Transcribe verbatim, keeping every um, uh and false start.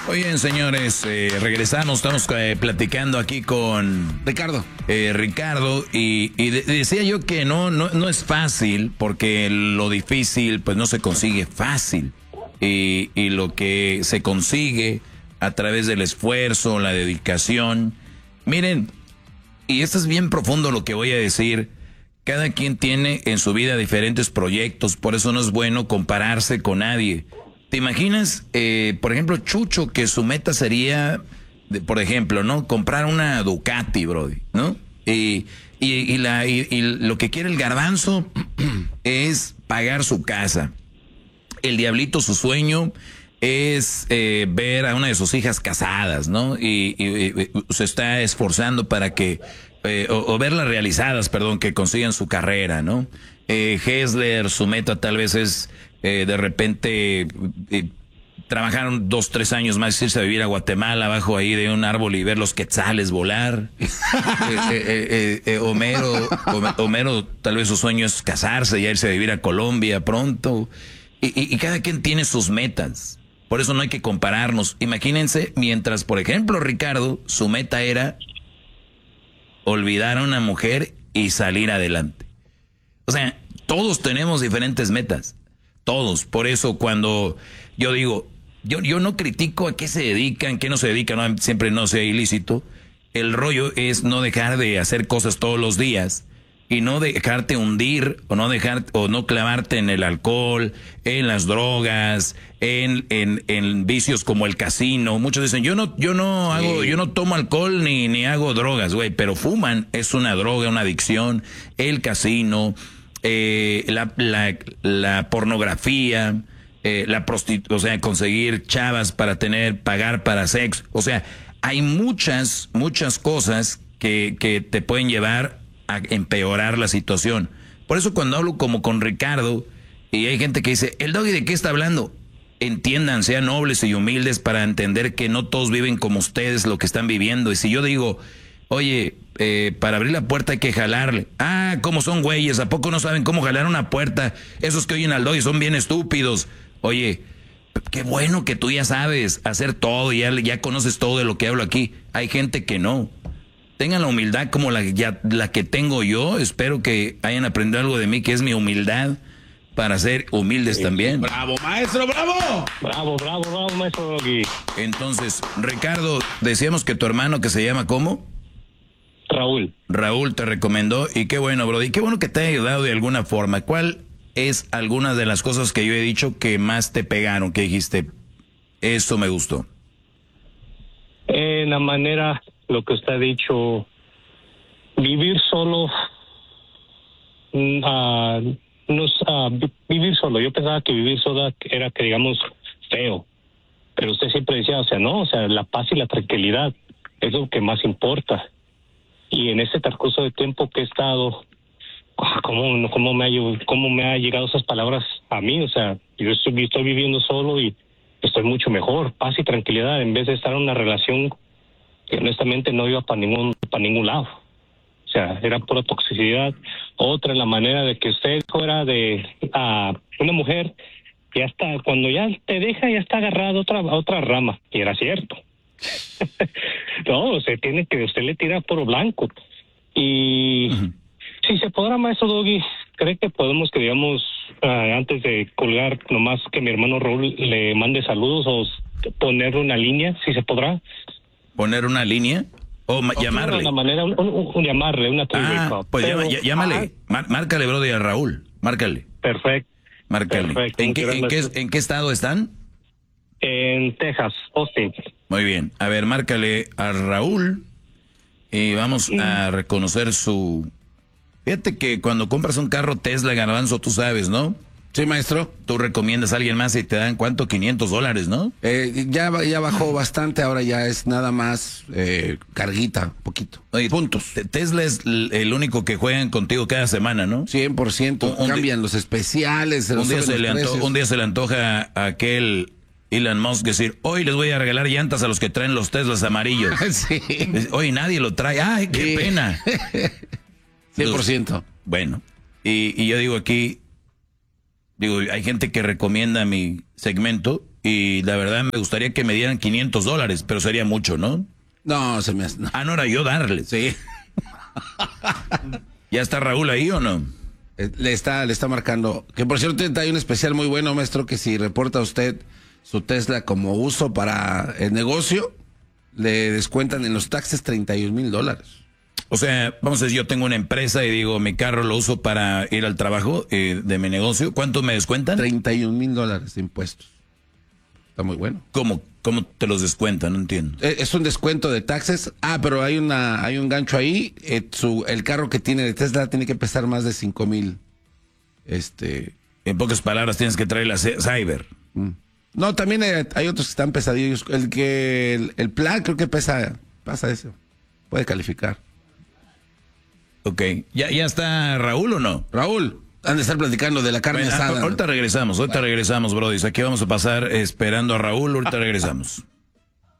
Oye, señores, eh, regresamos, estamos eh, platicando aquí con Ricardo. Eh, Ricardo, y, y de, decía yo que no, no, no es fácil, porque lo difícil pues no se consigue fácil, y, y lo que se consigue a través del esfuerzo, la dedicación. Miren, y esto es bien profundo lo que voy a decir, cada quien tiene en su vida diferentes proyectos, por eso no es bueno compararse con nadie. ¿Te imaginas, eh, por ejemplo, Chucho, que su meta sería, de, por ejemplo, ¿no? Comprar una Ducati, brody, ¿no? Y, y, y, la, y, y lo que quiere el Garbanzo es pagar su casa. El Diablito, su sueño es eh, ver a una de sus hijas casadas, ¿no? Y, y, y se está esforzando para que, eh, o, o verlas realizadas, perdón, que consigan su carrera, ¿no? Eh, Hessler, su meta tal vez es... Eh, de repente eh, trabajaron dos, tres años más, irse a vivir a Guatemala abajo ahí de un árbol y ver los quetzales volar. eh, eh, eh, eh, Homero, Homero tal vez su sueño es casarse y irse a vivir a Colombia pronto. Y, y, y cada quien tiene sus metas. Por eso no hay que compararnos. Imagínense, mientras, por ejemplo, Ricardo, su meta era olvidar a una mujer y salir adelante. O sea, todos tenemos diferentes metas. Todos. Por eso cuando yo digo, yo, yo no critico a qué se dedican, qué no se dedican, no, siempre no sea ilícito. El rollo es no dejar de hacer cosas todos los días y no dejarte hundir o no dejar o no clavarte en el alcohol, en las drogas, en, en, en vicios como el casino. Muchos dicen, yo no, yo no hago, yo no tomo alcohol ni, ni hago drogas, güey, pero fuman, es una droga, una adicción, el casino. Eh, la, la, la pornografía, eh, la prostitu- o sea, conseguir chavas para tener, pagar para sexo. O sea, hay muchas, muchas cosas que, que te pueden llevar a empeorar la situación. Por eso cuando hablo como con Ricardo, y hay gente que dice, ¿el Doggy de qué está hablando? Entiendan, sean nobles y humildes para entender que no todos viven como ustedes lo que están viviendo. Y si yo digo, oye, eh, para abrir la puerta hay que jalarle. Ah, ¿cómo son güeyes? ¿A poco no saben cómo jalar una puerta? Esos que oyen al Doggy son bien estúpidos. Oye, qué bueno que tú ya sabes hacer todo, ya, ya conoces todo de lo que hablo aquí. Hay gente que no. Tengan la humildad como la, ya, la que tengo yo. Espero que hayan aprendido algo de mí, que es mi humildad, para ser humildes sí, también. ¡Bravo, maestro, bravo! Bravo, bravo, bravo, maestro Doggy. Entonces, Ricardo, decíamos que tu hermano, que se llama ¿cómo? Raúl. Raúl te recomendó, y qué bueno, brody, qué bueno que te haya ayudado de alguna forma. ¿Cuál es alguna de las cosas que yo he dicho que más te pegaron, que dijiste, eso me gustó? En la manera, lo que usted ha dicho, vivir solo, uh, nos, uh, vivir solo, yo pensaba que vivir solo era que, digamos, feo, pero usted siempre decía, o sea, no, o sea, la paz y la tranquilidad es lo que más importa. Y en este transcurso de tiempo que he estado, ¿cómo, cómo, me, ha, cómo me ha llegado esas palabras a mí? O sea, yo estoy, estoy viviendo solo y estoy mucho mejor, paz y tranquilidad, en vez de estar en una relación que honestamente no iba para ningún, para ningún lado. O sea, era pura toxicidad. Otra, en la manera de que usted fuera de uh, una mujer, ya está, cuando ya te deja, ya está agarrado a otra, a otra rama. Y era cierto. No, usted tiene que, usted le tira por blanco. Y uh-huh. Si se podrá, maestro Doggy, ¿cree que podemos que, digamos, uh, antes de colgar, nomás que mi hermano Raúl le mande saludos o ponerle una línea, si se podrá? ¿Poner una línea? O oh, llamarle. Una manera, un, un, un llamarle, una ah, pues Pero, llama, llámale, ah, márcale, brody, a Raúl, márcale. Perfecto. Márcale. Perfecto. ¿En, qué, en, qué, ¿En qué estado están? En Texas, Austin. Muy bien. A ver, márcale a Raúl y vamos sí. a reconocer su... Fíjate que cuando compras un carro Tesla, Garbanzo, tú sabes, ¿no? Sí, maestro. Tú recomiendas a alguien más y te dan, ¿cuánto? quinientos dólares, ¿no? Eh, ya, ya bajó bastante, ahora ya es nada más eh, carguita, poquito. Oye, puntos. Tesla es el único que juegan contigo cada semana, ¿no? cien por ciento. Un, un Cambian di- los especiales. Un día, se le anto- un día se le antoja a aquel Elon Musk decir, hoy les voy a regalar llantas a los que traen los Teslas amarillos. Sí. Hoy nadie lo trae. ¡Ay, qué sí. pena! cien por ciento. Entonces, bueno, y, y yo digo aquí, digo, hay gente que recomienda mi segmento y la verdad me gustaría que me dieran quinientos dólares, pero sería mucho, ¿no? No, se me hace. No. Ah, no era yo darles. Sí. ¿Ya está Raúl ahí o no? Le está, le está marcando. Que por cierto, hay un especial muy bueno, maestro, que si reporta usted su Tesla como uso para el negocio, le descuentan en los taxes treinta y un mil dólares. O sea, vamos a decir, yo tengo una empresa y digo, mi carro lo uso para ir al trabajo eh, de mi negocio. ¿Cuánto me descuentan? treinta y un mil dólares de impuestos. Está muy bueno. ¿Cómo, cómo te los descuentan? No entiendo. Es un descuento de taxes. Ah, pero hay una, hay un gancho ahí. Eh, su, el carro que tiene de Tesla tiene que pesar más de cinco mil. Este. En pocas palabras, tienes que traer la Cyber. Mm. No, también hay, hay otros que están pesadillos. El que, el, el plan creo que pesa, pasa eso. Puede calificar. Ok. ¿Ya, ya está Raúl o no? Raúl, han de estar platicando de la carne Bueno, asada. ahorita regresamos, ahorita regresamos, brody. Aquí vamos a pasar esperando a Raúl, ahorita regresamos.